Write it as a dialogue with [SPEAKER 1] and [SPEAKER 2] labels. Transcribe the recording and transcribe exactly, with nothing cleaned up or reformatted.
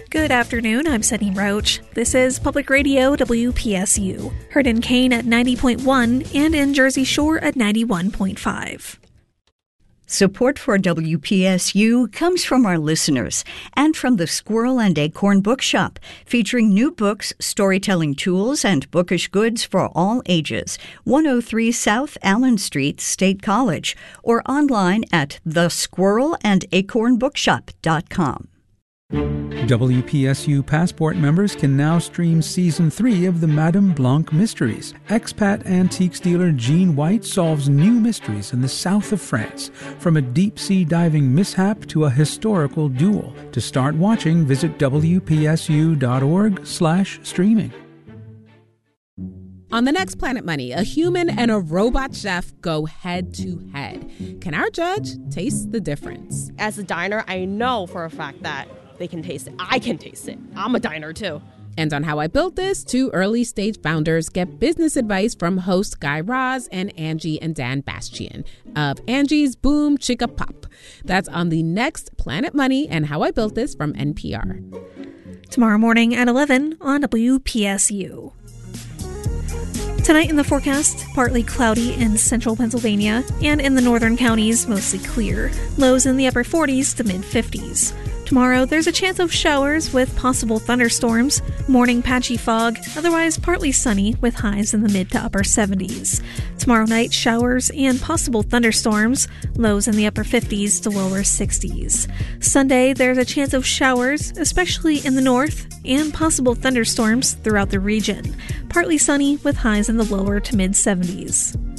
[SPEAKER 1] Good afternoon, I'm Sydney Roach. This is Public Radio W P S U, heard in Kane at ninety point one and in Jersey Shore at ninety-one point five.
[SPEAKER 2] Support for W P S U comes from our listeners and from the Squirrel and Acorn Bookshop, featuring new books, storytelling tools, and bookish goods for all ages. one oh three South Allen Street, State College, or online at the squirrel and acorn bookshop dot com.
[SPEAKER 3] W P S U Passport members can now stream Season three of the Madame Blanc Mysteries. Expat antiques dealer Jean White solves new mysteries in the south of France, from a deep-sea diving mishap to a historical duel. To start watching, visit W P S U dot org slash streaming.
[SPEAKER 4] On the next Planet Money, a human and a robot chef go head-to-head. Can our judge taste the difference?
[SPEAKER 5] As a diner, I know for a fact that they can taste it. I can taste it. I'm a diner, too.
[SPEAKER 4] And on How I Built This, two early-stage founders get business advice from host Guy Raz and Angie and Dan Bastian of Angie's Boom Chicka Pop. That's on the next Planet Money and How I Built This from N P R.
[SPEAKER 1] Tomorrow morning at eleven on W P S U. Tonight in the forecast, partly cloudy in central Pennsylvania, and in the northern counties, mostly clear. Lows in the upper forties to mid-fifties. Tomorrow, there's a chance of showers with possible thunderstorms, morning patchy fog, otherwise partly sunny with highs in the mid to upper seventies. Tomorrow night, showers and possible thunderstorms, lows in the upper fifties to lower sixties. Sunday, there's a chance of showers, especially in the north, and possible thunderstorms throughout the region. Partly sunny with highs in the lower to mid seventies.